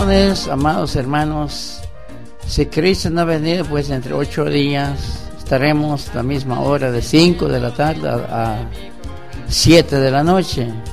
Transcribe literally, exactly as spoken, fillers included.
bendiciones, amados hermanos. Si Cristo no ha venido, pues entre ocho días estaremos la misma hora, de cinco de la tarde a siete de la noche.